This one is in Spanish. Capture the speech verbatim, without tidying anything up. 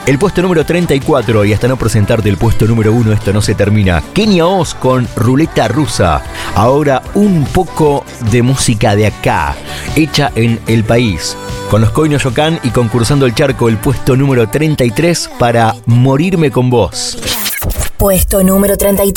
El puesto número treinta y cuatro, y hasta no presentarte el puesto número uno, esto no se termina. Kenia Oz con Ruleta Rusa. Ahora un poco de música de acá, hecha en el país. Con los Coino Yocan y concursando el charco, el puesto número treinta y tres para Morirme con Vos. Puesto número treinta y tres.